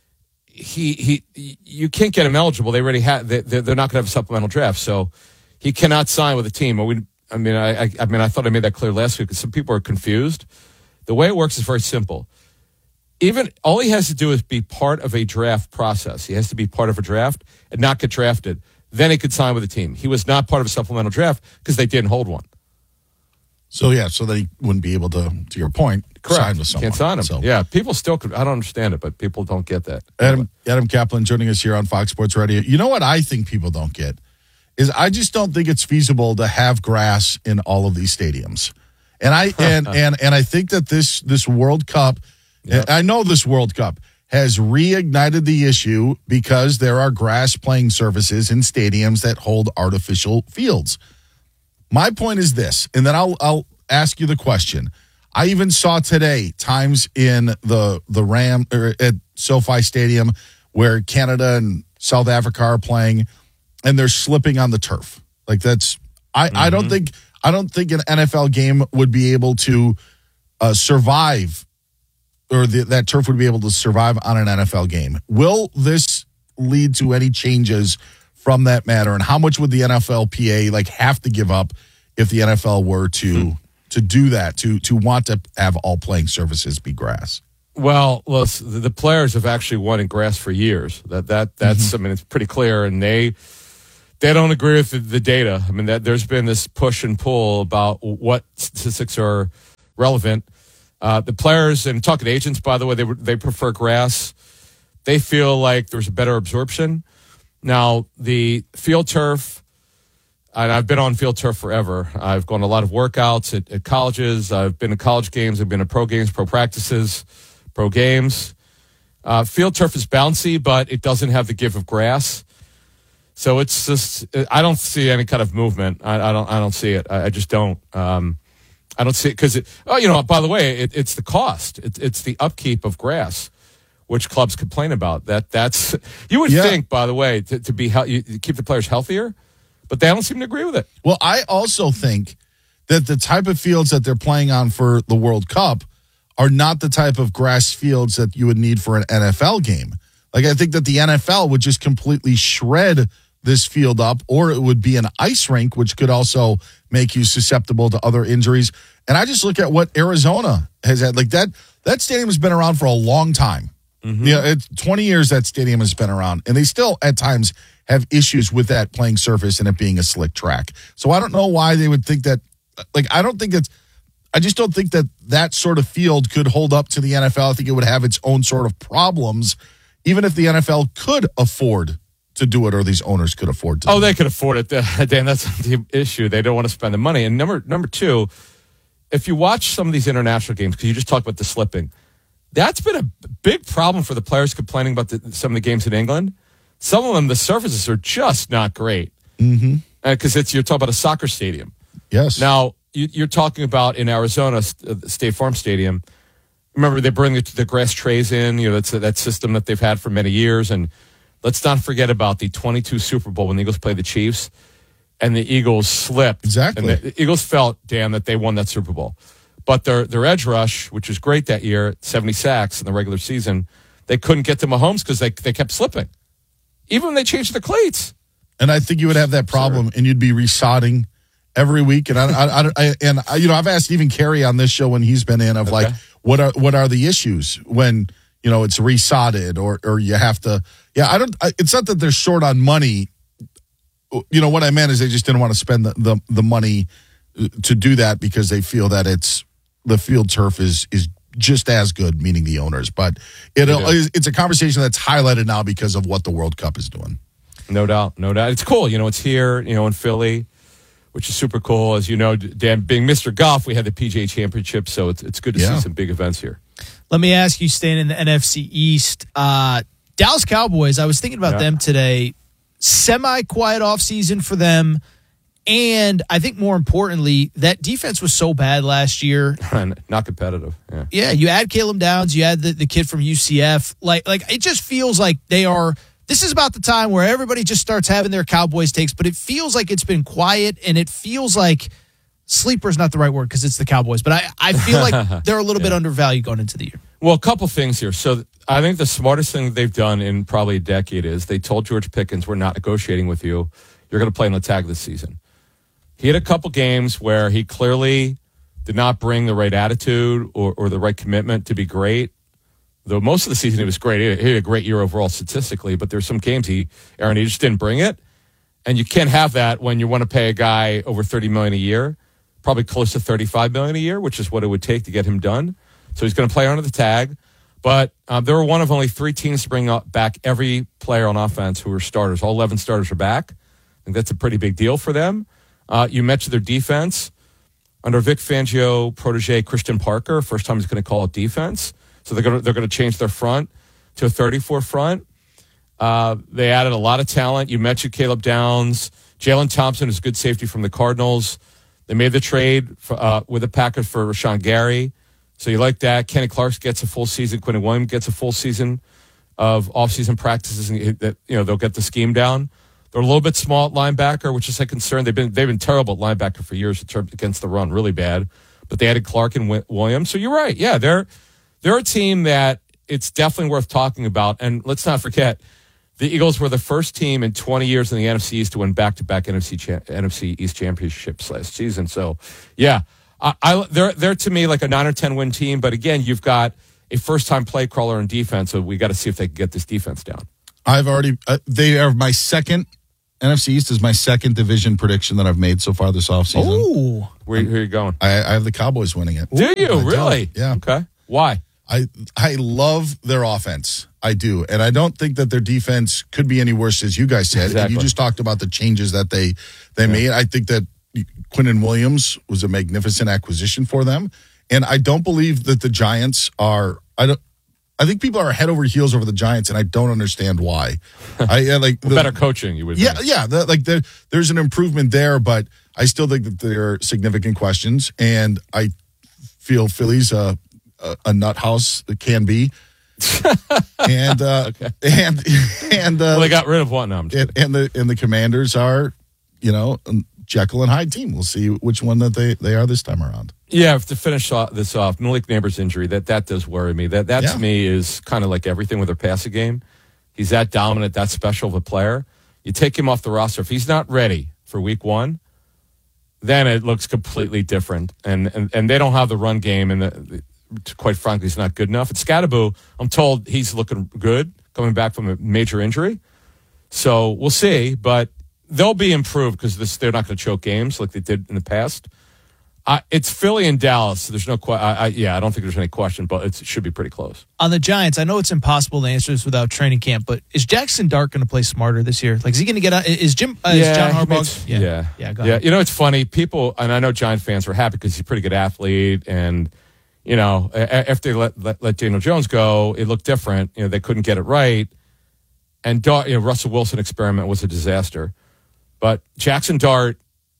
he, he, you can't get him eligible. They already have, they, they're not going to have a supplemental draft. So he cannot sign with a team. I mean, I mean, I, I mean, I thought I made that clear last week because some people are confused. The way it works is very simple. Even all he has to do is be part of a draft process. He has to be part of a draft and not get drafted. Then he could sign with a team. He was not part of a supplemental draft because they didn't hold one. So, yeah, so that he wouldn't be able to, to your point, Correct. sign with someone. Can't sign him. So. Yeah, people still could. I don't understand it, but people don't get that. Adam, Adam Kaplan joining us here on Fox Sports Radio. You know what I think people don't get is I just don't think it's feasible to have grass in all of these stadiums. And I and and and I think that this this World Cup, yep. I know this World Cup has reignited the issue because there are grass playing surfaces in stadiums that hold artificial fields. My point is this, and then I'll I'll ask you the question. I even saw today times in the the Ram or at SoFi Stadium where Canada and South Africa are playing, and they're slipping on the turf. Like that's I, mm-hmm. I don't think I don't think an N F L game would be able to uh, survive, or the, that turf would be able to survive on an N F L game. Will this lead to any changes from that matter, and how much would the N F L P A like have to give up if the N F L were to hmm. to do that, to to want to have all playing surfaces be grass? Well, well, the players have actually wanted grass for years. That that that's mm-hmm. I mean, it's pretty clear, and they they don't agree with the, the data. I mean, that there's been this push and pull about what statistics are relevant. Uh, the players, and talking to agents, by the way, they they prefer grass. They feel like there's a better absorption. Now, the field turf, and I've been on field turf forever. I've gone to a lot of workouts at, at colleges. I've been to college games. I've been to pro games, pro practices, pro games. Uh, field turf is bouncy, but it doesn't have the give of grass. So it's just, I don't see any kind of movement. I, I don't, I don't see it. I, I just don't. Um, I don't see it because, it, oh, you know, by the way, it, it's the cost. It, it's the upkeep of grass, which clubs complain about. That that's you would yeah. think, by the way, to, to be you, keep the players healthier, but they don't seem to agree with it. Well, I also think that the type of fields that they're playing on for the World Cup are not the type of grass fields that you would need for an N F L game. Like, I think that the N F L would just completely shred this field up, or it would be an ice rink, which could also make you susceptible to other injuries. And I just look at what Arizona has had. Like, that that stadium has been around for a long time. Mm-hmm. Yeah, it's twenty years that stadium has been around, and they still at times have issues with that playing surface and it being a slick track. So I don't know why they would think that. Like, I don't think it's. I just don't think that that sort of field could hold up to the N F L. I think it would have its own sort of problems, even if the N F L could afford to do it, or these owners could afford to. Oh, do they it. could afford it, Dan. That's the issue. They don't want to spend the money. And number number two, if you watch some of these international games, because you just talked about the slipping. That's been a big problem for the players complaining about the, some of the games in England. Some of them, the surfaces are just not great. Mm-hmm. Because it's you're talking about a soccer stadium. Yes. Now, you, you're talking about in Arizona, State Farm Stadium. Remember, they bring the, the grass trays in. You know, that's that system that they've had for many years. And let's not forget about the twenty-two Super Bowl when the Eagles played the Chiefs, and the Eagles slipped. Exactly. And the, the Eagles felt, damn, that they won that Super Bowl. But their their edge rush, which was great that year, seventy sacks in the regular season, they couldn't get to Mahomes because they they kept slipping. Even when they changed the cleats. And I think you would have that problem, sure. and you'd be resodding every week. And I, I, I and I, you know, I've asked even Kerry on this show when he's been in of okay. like, what are what are the issues when you know it's resodded or or you have to? Yeah, I don't. I, it's not that they're short on money. You know what I meant is they just didn't want to spend the the, the money to do that because they feel that it's. The field turf is is just as good, meaning the owners. But it, it it's a conversation that's highlighted now because of what the World Cup is doing. No doubt, no doubt. It's cool. You know, it's here, you know, in Philly, which is super cool. As you know, Dan, being Mister Golf, we had the P G A Championship, so it's it's good to yeah. see some big events here. Let me ask you, staying in the N F C East, uh, Dallas Cowboys, I was thinking about yeah. them today. semi-quiet offseason for them. And I think more importantly, that defense was so bad last year. Not competitive. Yeah. Yeah, you add Caleb Downs, you add the, the kid from U C F. Like, like it just feels like they are – this is about the time where everybody just starts having their Cowboys takes, but it feels like it's been quiet, and it feels like sleeper is not the right word because it's the Cowboys. But I, I feel like they're a little yeah. bit undervalued going into the year. Well, a couple things here. So I think the smartest thing they've done in probably a decade is they told George Pickens, we're not negotiating with you. You're going to play in the tag this season. He had a couple games where he clearly did not bring the right attitude or, or the right commitment to be great. Though most of the season he was great. He had a great year overall statistically, but there's some games he, Aaron, he just didn't bring it. And you can't have that when you want to pay a guy over thirty million dollars a year, probably close to thirty-five million dollars a year, which is what it would take to get him done. So he's going to play under the tag. But um, they were one of only three teams to bring up back every player on offense who were starters. All eleven starters are back. I think that's a pretty big deal for them. Uh, you mentioned their defense. Under Vic Fangio protege Christian Parker, first time he's going to call it defense. So they're going to, they're going to change their front to a thirty-four front. Uh, they added a lot of talent. You mentioned Caleb Downs. Jalen Thompson is a good safety from the Cardinals. They made the trade for, uh, with the Packers for Rashawn Gary. So you like that. Kenny Clark gets a full season. Quinton Williams gets a full season of offseason practices. And that, you know, they'll get the scheme down. They're a little bit small at linebacker, which is a concern. They've been they've been terrible at linebacker for years against the run, really bad. But they added Clark and Williams. So you're right. Yeah, they're they're a team that it's definitely worth talking about. And let's not forget, the Eagles were the first team in twenty years in the N F C East to win back-to-back N F C cha- N F C East championships last season. So, yeah, I, I, they're they're to me like a nine or ten win team. But again, you've got a first-time play crawler in defense, so we got to see if they can get this defense down. I've already uh, they are my second. N F C East is my second division prediction that I've made so far this offseason. Oh, where, where are you going? I, I have the Cowboys winning it. Do you I really? Do. Yeah. Okay. Why? I I love their offense. I do, and I don't think that their defense could be any worse, as you guys said. Exactly. And you just talked about the changes that they they yeah. made. I think that Quinton Williams was a magnificent acquisition for them, and I don't believe that the Giants are. I don't. I think people are head over heels over the Giants, and I don't understand why. I uh, like the, better coaching. You would, yeah, think. yeah. The, like there, there's an improvement there, but I still think that there are significant questions, and I feel Philly's a a, a nut house that can be, and uh, okay. and and uh, well, they got rid of one. No, and, and the and the Commanders are, you know, Jekyll and Hyde team. We'll see which one that they they are this time around. Yeah, to finish off this off, Malik Neighbors' injury, that, that does worry me. That, that yeah. to me is kind of like everything with their passing game. He's that dominant, that special of a player. You take him off the roster. If he's not ready for week one, then it looks completely different. And and, and they don't have the run game, and the, the, quite frankly, it's not good enough. At Scatterbo, I'm told he's looking good, coming back from a major injury. So we'll see, but they'll be improved because they're not going to choke games like they did in the past. Uh, it's Philly and Dallas. There's no question. I, I, yeah, I don't think there's any question, but it's, it should be pretty close. On the Giants, I know it's impossible to answer this without training camp, but is Jackson Dart going to play smarter this year? Like, is he going to get out? Is Jim? Uh, yeah, is John Harbaugh? Yeah, yeah, yeah. Go yeah. ahead. You know, it's funny. People, and I know Giant fans were happy because he's a pretty good athlete, and you know, after they let, let let Daniel Jones go, it looked different. You know, they couldn't get it right, and Dart, you know, Russell Wilson experiment was a disaster, but Jackson Dart.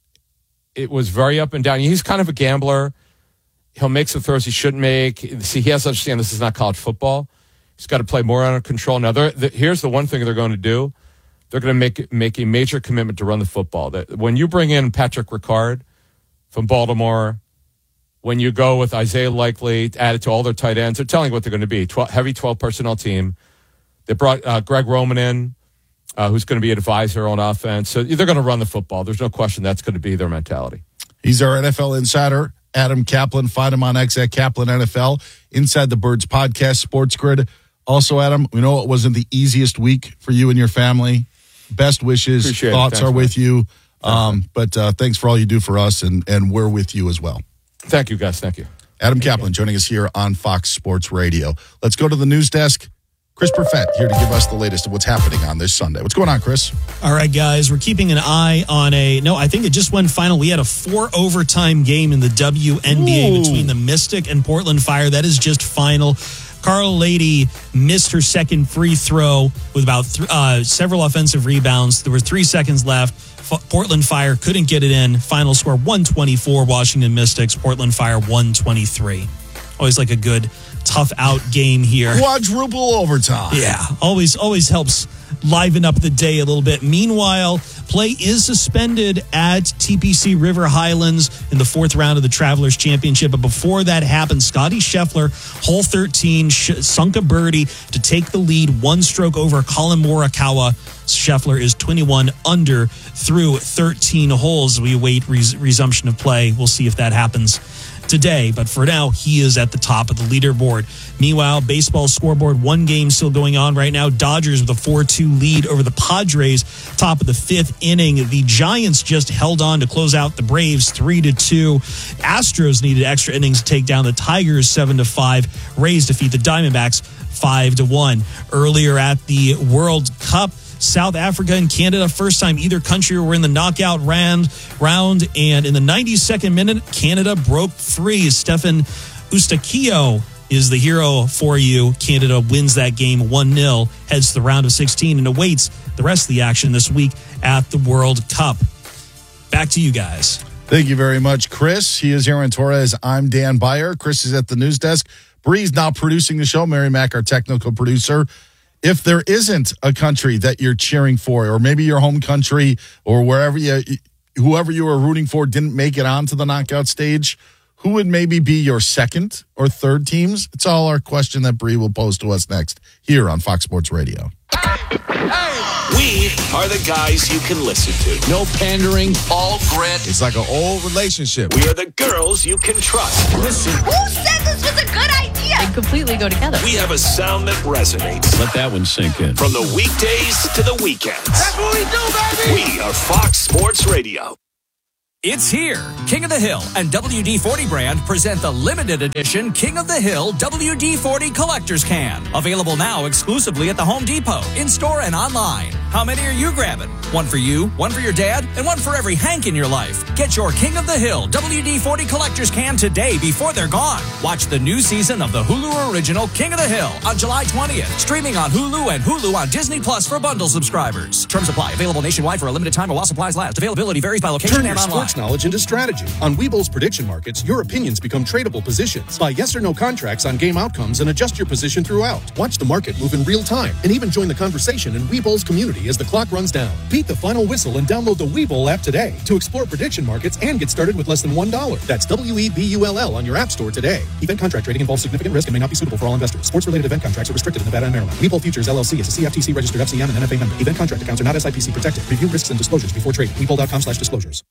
It was very up and down. He's kind of a gambler. He'll make some throws he shouldn't make. See, he has to understand this is not college football. He's got to play more under control. Now, the, here's the one thing they're going to do. They're going to make make a major commitment to run the football. That when you bring in Patrick Ricard from Baltimore, when you go with Isaiah Likely, added to all their tight ends, they're telling you what they're going to be. twelve, heavy twelve personnel team. They brought uh, Greg Roman in. Uh, who's going to be an advisor on offense. So they're going to run the football. There's no question that's going to be their mentality. He's our N F L insider, Adam Kaplan. Find him on X at Kaplan N F L, Inside the Birds podcast, Sports Grid. Also, Adam, we know it wasn't the easiest week for you and your family. Best wishes. Appreciate Thoughts Thanks, are man. with you. Um, but uh, thanks for all you do for us, and, and we're with you as well. Thank you, guys. Thank you. Adam Thank Kaplan you. joining us here on Fox Sports Radio. Let's go to the news desk. Chris Perfett here to give us the latest of what's happening on this Sunday. What's going on, Chris? All right, guys. We're keeping an eye on a... No, I think it just went final. We had a four-overtime game in the W N B A Ooh. between the Mystic and Portland Fire. That is just final. Carl Lady missed her second free throw with about th- uh, several offensive rebounds. There were three seconds left. F- Portland Fire couldn't get it in. Final score one twenty-four, Washington Mystics. Portland Fire one twenty-three. Always like a good tough out game here. Quadruple overtime. Yeah, always always helps liven up the day a little bit. Meanwhile, play is suspended at T P C River Highlands in the fourth round of the Travelers Championship. But before that happened, Scotty Scheffler, hole thirteen, sh- sunk a birdie to take the lead, one stroke over Colin Morikawa. Scheffler is twenty-one under through thirteen holes. We await res- resumption of play. We'll see if that happens today, but for now, he is at the top of the leaderboard. Meanwhile, baseball scoreboard, one game still going on right now. Dodgers with a four two lead over the Padres, top of the fifth inning. The Giants just held on to close out the Braves three to two. Astros needed extra innings to take down the Tigers seven to five. Rays defeat the Diamondbacks five to one. Earlier at the World Cup, South Africa and Canada, first time either country were in the knockout round, round and in the ninety-second minute, Canada broke free. Stefan Eustáquio is the hero for you. Canada wins that game one nil, heads to the round of sixteen, and awaits the rest of the action this week at the World Cup. Back to you guys. Thank you very much, Chris. He is Aaron Torres. I'm Dan Beyer. Chris is at the news desk. Bree's now producing the show. Mary Mack, our technical producer. If there isn't a country that you're cheering for, or maybe your home country or wherever you, whoever you were rooting for didn't make it onto the knockout stage, who would maybe be your second or third teams? It's all our question that Bree will pose to us next here on Fox Sports Radio. We are the guys you can listen to. No pandering, all grit. It's like an old relationship. We are the girls you can trust. Listen. Who said this was a good idea? They completely go together. We have a sound that resonates. Let that one sink in. From the weekdays to the weekends. That's what we do, baby! We are Fox Sports Radio. It's here. King of the Hill and W D forty brand present the limited edition King of the Hill W D forty Collector's Can. Available now exclusively at the Home Depot, in-store and online. How many are you grabbing? One for you, one for your dad, and one for every Hank in your life. Get your King of the Hill W D forty Collector's Can today before they're gone. Watch the new season of the Hulu original King of the Hill on July twentieth. Streaming on Hulu and Hulu on Disney Plus for bundle subscribers. Terms apply. Available nationwide for a limited time while supplies last. Availability varies by location Turn and your online. Sports knowledge into strategy. On Webull's prediction markets, your opinions become tradable positions. Buy yes or no contracts on game outcomes and adjust your position throughout. Watch the market move in real time and even join the conversation in Webull's community as the clock runs down. Beat the final whistle and download the Webull app today to explore prediction markets and get started with less than one dollar. That's W E B U L L on your app store today. Event contract trading involves significant risk and may not be suitable for all investors. Sports-related event contracts are restricted in Nevada and Maryland. Webull Futures L L C is a C F T C registered F C M and N F A member. Event contract accounts are not S I P C protected. Review risks and disclosures before trading. Webull dot com slash disclosures.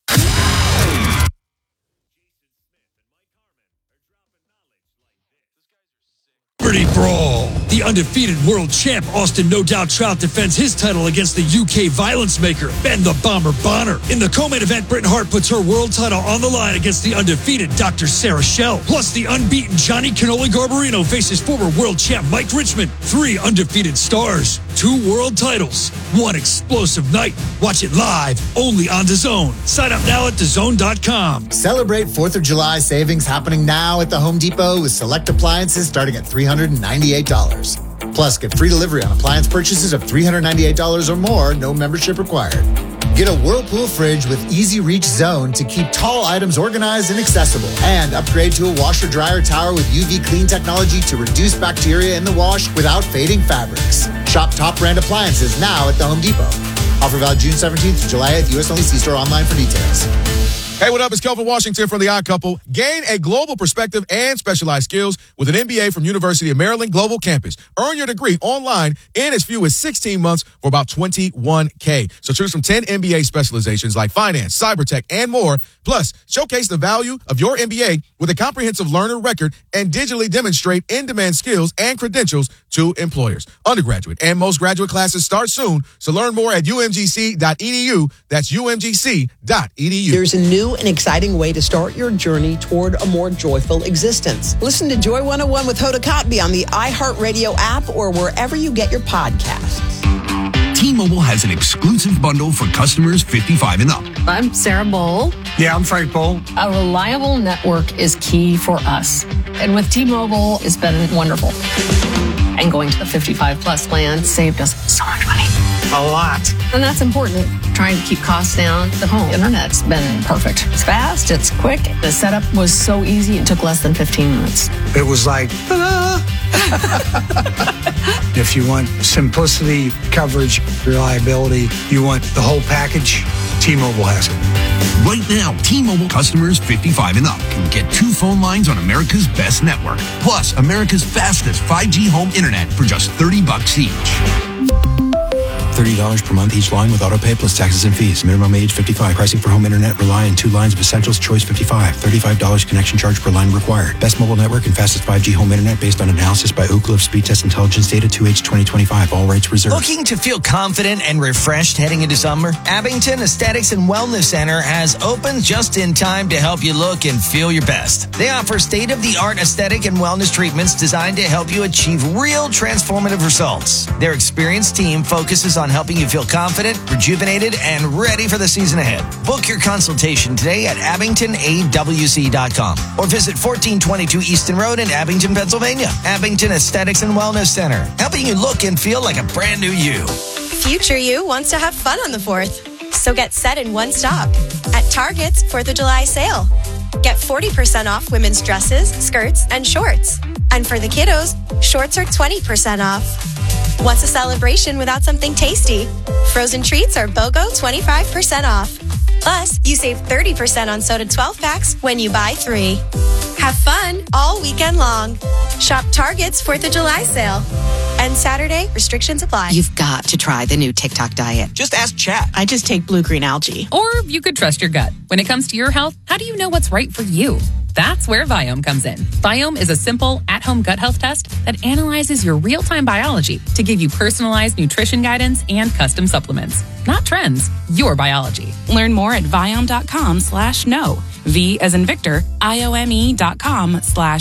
Liberty Brawl. The undefeated world champ Austin No Doubt Trout defends his title against the U K violence maker Ben the Bomber Bonner. In the co-main event, Britain Hart puts her world title on the line against the undefeated Doctor Sarah Schell. Plus, the unbeaten Johnny Cannoli Garbarino faces former world champ Mike Richmond. Three undefeated stars, two world titles, one explosive night. Watch it live only on DAZN. Sign up now at D A Z N dot com. Celebrate fourth of July savings happening now at the Home Depot with select appliances starting at three hundred ninety-eight dollars. Plus, get free delivery on appliance purchases of three hundred ninety-eight dollars or more, no membership required. Get a Whirlpool fridge with Easy Reach Zone to keep tall items organized and accessible. And upgrade to a washer-dryer tower with U V clean technology to reduce bacteria in the wash without fading fabrics. Shop top brand appliances now at the Home Depot. Offer valid June seventeenth to July eighth. U S only. See store online for details. Hey, what up? It's Kelvin Washington from The Odd Couple. Gain a global perspective and specialized skills with an M B A from University of Maryland Global Campus. Earn your degree online in as few as sixteen months for about twenty-one K. So choose from ten M B A specializations like finance, cyber tech, and more. Plus, showcase the value of your M B A with a comprehensive learner record and digitally demonstrate in-demand skills and credentials to employers. Undergraduate and most graduate classes start soon. So learn more at U M G C dot E D U. That's U M G C dot E D U. There's a new and exciting way to start your journey toward a more joyful existence. Listen to Joy one oh one with Hoda Kotb on the iHeartRadio app or wherever you get your podcasts. T-Mobile T-Mobile has an exclusive bundle for customers fifty-five and up. I'm Sarah Bowl. Yeah, I'm Frank Bowl. A reliable network is key for us. And with T-Mobile, it's been wonderful. And going to the fifty-five plus plan saved us so much money. A lot. And that's important. Trying to keep costs down. The home internet's been perfect. It's fast, it's quick. The setup was so easy, it took less than fifteen minutes. It was like, ta-da! If you want simplicity, coverage, reliability, you want the whole package, T-Mobile has it. Right now, T-Mobile customers fifty-five and up can get two phone lines on America's best network, plus America's fastest five G home internet for just thirty bucks each. thirty dollars per month each line with autopay plus taxes and fees. Minimum age fifty-five. Pricing for home internet rely on two lines of Essentials Choice fifty-five. thirty-five dollars connection charge per line required. Best mobile network and fastest five G home internet based on analysis by Ookla of Speed Test Intelligence Data two H twenty twenty-five. All rights reserved. Looking to feel confident and refreshed heading into summer? Abington Aesthetics and Wellness Center has opened just in time to help you look and feel your best. They offer state-of-the-art aesthetic and wellness treatments designed to help you achieve real transformative results. Their experienced team focuses on helping you feel confident, rejuvenated, and ready for the season ahead. Book your consultation today at abington a w c dot com or visit fourteen twenty-two Easton Road in Abington, Pennsylvania. Abington Aesthetics and Wellness Center, helping you look and feel like a brand new you. Future you wants to have fun on the fourth, so get set in one stop at Target's fourth of July sale. Get forty percent off women's dresses, skirts, and shorts. And for the kiddos, shorts are twenty percent off. What's a celebration without something tasty? Frozen treats are BOGO twenty-five percent off. Plus, you save thirty percent on soda twelve packs when you buy three. Have fun all weekend long. Shop Target's fourth of July sale. And Saturday, restrictions apply. You've got to try the new TikTok diet. Just ask Chat. I just take blue green algae. Or you could trust your gut. When it comes to your health, how do you know what's right for you? That's where Viome comes in. Viome is a simple, at-home gut health test that analyzes your real-time biology to give you personalized nutrition guidance and custom supplements. Not trends, your biology. Learn more at Viome dot com slash no. V as in Victor, I O M E dot com slash